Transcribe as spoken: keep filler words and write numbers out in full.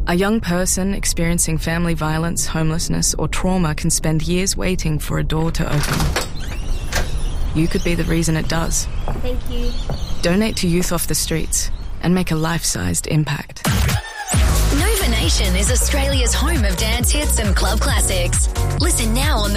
A young person experiencing family violence, homelessness, or trauma can spend years waiting for a door to open. You could be the reason it does. Thank you. Donate to Youth Off the Streets and make a life-sized impact. Nova Nation is Australia's home of dance hits and club classics. Listen now on the